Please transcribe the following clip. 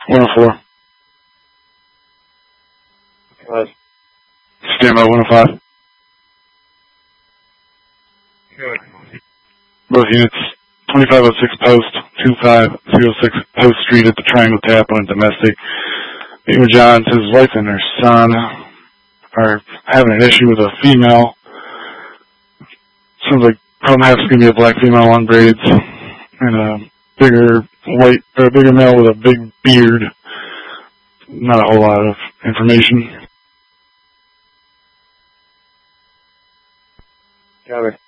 104. Stand by 105. Good. Both units, 2506 Post, 2506 Post Street at the Triangle Tap on domestic. Meeting with John, his wife and her son are having an issue with a female. Sounds like perhaps going to be a black female, long braids, and a bigger male with a big beard. Not a whole lot of information. Got it.